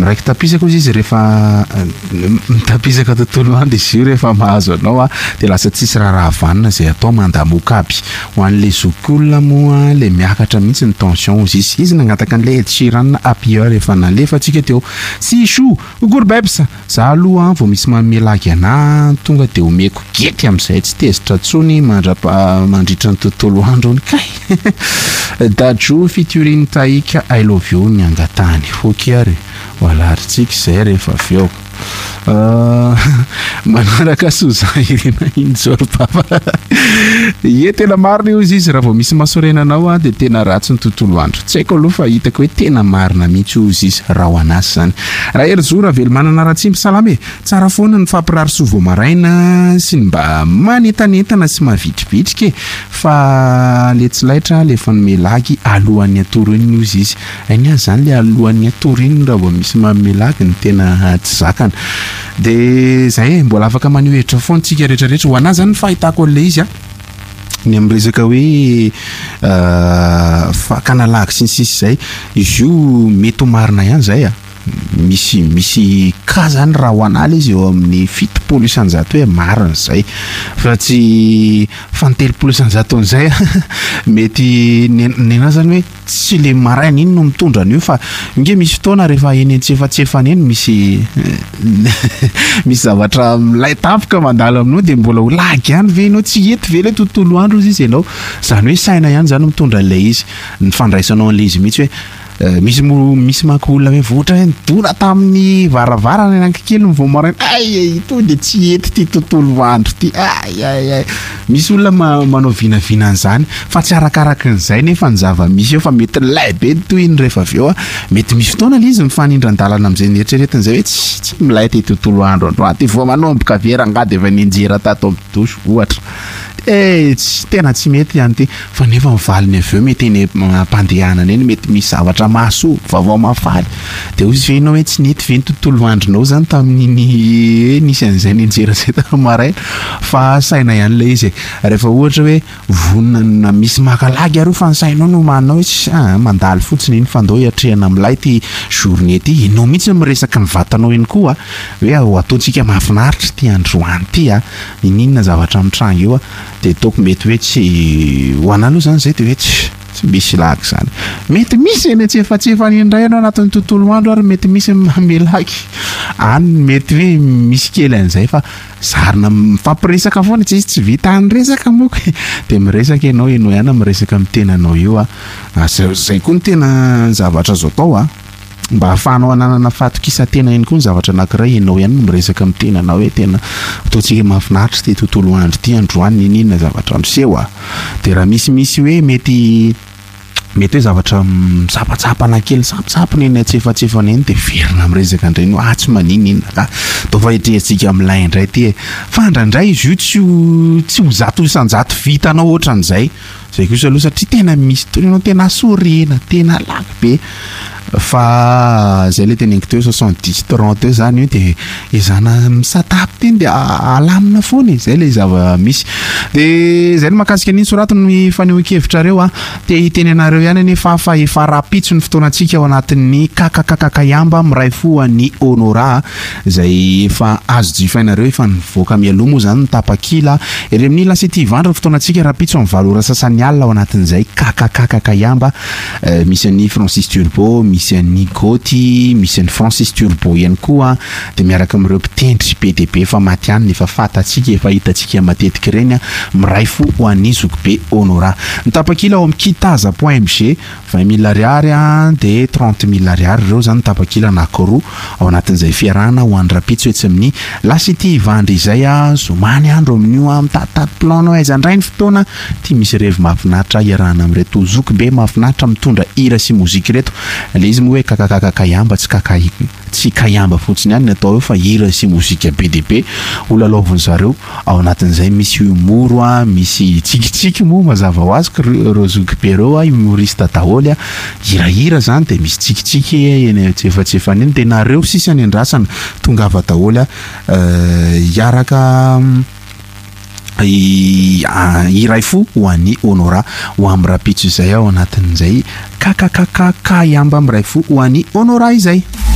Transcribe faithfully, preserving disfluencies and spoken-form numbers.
miraiky tapisaka izy rehefa mitapisaka tontolo andro izy io rehefa mahazo anao a de lasa tsisy raha rahavanina zay atao mandamoka aby ho an'le zokolona moa le miakatra mihitsy ny tension izy izy izy nagnataka an'le tsiranina apieur rehefa nalefa atsika teo si chou gourbeps za aloha vao misy mamelagy ana tonga de omeko gety am'izay tsy tezitra tsony mandrapa mandritra ny tontolo andro ny kay Dadju featuring Taika I love you ny angatany fokiary voilà artsika zay rehefa aveo manaraka soza irina injor papa ye tena marina io izy raha vao misy masorenanao a de tena ratsy ny tontolo andro tsy haiko aloha fa hitako hoe tena marina mihitsy io izy raha ho anazy zany raha ery zora velo manana raha tsy misalama e tsara foana ny fampirary sovo maraina sy ny mba manetanetana sy mavitribitrika fa le tsy laitra le fanomelagy alohan'ny atoriny io izy any zany le alohan'ny atoriny raha vao misy mamelagy ny tena tsy zakana de zay mbola afaka maneho hevitra foana tsika rehetrarehetra ho anazy zany fahitako an'le izy a ny amin'ny resaka hoe fakanalagy sy ny sisy zay izy io mety ho marina ihany zay a misy misy ka zany raha ho an'ala izy eo amin'ny fitopolo isanjato hoe marina zay fa tsy fantelopolo isanjato an'izay mety nena zany hoe tsy le maraina iny no mitondra an'io fa nge misy fotoana rehefa eny antsefatsefana eny misy misy zavatra milay tapoka mandalo aminao de mbola ho lagy ihany ve ianao tsy ety ve le tontolo andro izy ianao zany hoe saina ihany zany mitondra an'ilay izy ny fandraisanao an'ilay izy mihitsy hoe misy misy makolona hoe voatra hoe dona tamin'ny varavarana anankikely ny vao maraina ay to de tsy ety ty tontolo andro ty ay ay ay misy olona manao vinavina an'izany fa tsy arakaraka an'izay nefa ny zava-misy eo fa mety lay be toy iny rehefa avy eo a mety misy fotoana le izy mifanindran-dalana amin'izay nieritreretiny zay hoe tsy tsy milay ty tontolo andro andro ty vao manomboka verangady efa ninjera tato amin'ny dosy ohatra eh tsy tena tsy mety ihany ty fa nefa mivaliny avy eo mety eny ampandehanana eny mety misy zavatra maso vaovao mafaly de ozy venao hoe tsy nety ve ny tontolo andronao zany tamin'iny nisy an'izay ninjera zay tamaraina fa saina ihany le izy rehefa ohatra hoe vonina misy makalagy ary fa ny sainao no manao hoe mandalo fotsiny iny fa ndao hiatrehana am'lay ty journée ty ianao mihitsy miresaka ny vatanao eny koa hoe ataontsika mahafinaritra ty androany ty a ininona zavatra mitranga eo a de toko mety hoe tsy ho analoha zany zay de hoe tsy tsy misy lagy zany mety misy eny tsefatsefany indray anao anatin'ny tontolo andro ary mety misy mamelaky any mety hoe misy kely an'izay fa zarina mifampiresaka foana tsy izy tsy vita any resaka moka de miresaka ianao ianao ihany miresaka amin'ny tenanao io a zay koa ny tena zavatra azo atao a mba ahafahanao ananana fatokisa-tena eny koa ny zavatra anankiray ianao ihany miresaka amin'ny tenanao hoe tena ataontsika mahafinaritra ty tontolo andro ty androany ininona zavatra miseho a de raha misimisy hoe mety mety hoe zavatra misapatsapana kely sampitsapana eny atsefatsefana eny de verina miresaka indray no ah tsy maninina ka dao fa hitrehantsika am'lay indray ty fa ndraindray izy io tsy tsy ho zato isanjato vitanao ohatran'izay zay kosa aloha satria tena misy toanao tena sorena tena lagy be fa zay le teneniko teo soixante-dix trente zany io de izana misatapy teny de alamina foana zay le zava misy de zay no makasika an'iny soratony fanehoan-kevitra a te hiteny anareo ihany nefa fa efa rapitso ny fotoanantsika ao anatin'ny kakakakakayamba miray fo an'ny honora zay efa azo jifainareo efa nivoaka mialoha moa zany ny tapakila ery amin'ny lasety ivandra fotoanantsika rapitso amin'ny valora sasany alina ao anatin'izay kakakakakayamba misy an'ny Francis Turbo misy an'ny Goty misy an'ny Francis Turbo ihany koa de miaraka amin'ireo mpitendry be de be fa maty ihany nefa fatatsika efa hitantsika matetika ireny miray fo ho an'ny Zokobe Honora ny tapakila ao amin'ny kitaza point m g vingt mille ariary de trente mille ariary ireo zany tapakila anankiroa ao anatin'izay fiarahana ho an'ny rapitso etsy amin'ny lasety ivandra izay a zomany andro amin'io a mitatitaty planao aiza ndray ny fotoana ty misy revy mahafinaritra iarahana amin'reto Zokobe mahafinaritra mitondra hira sy mozika reto le izy moa hoe kakakakayamba tsy kakay tsy kayamba fotsiny ihany natao eo fa hira sy mozika be de be olalaoviny zareo ao anatin'izay misy humoro a misy tsikitsiky moa mazava ho azy reo Zokobe reo a humoriste daholo a hirahira zany de misy tsikitsiky eny tsefatsefany eny de nareo sisa ny andrasana tongava daholo a hiaraka iray fo ho an'ny Honora ho amin'ny rapitso izay ao anatin'izay kakakakayamba miray fo ho an'ny Honora izay.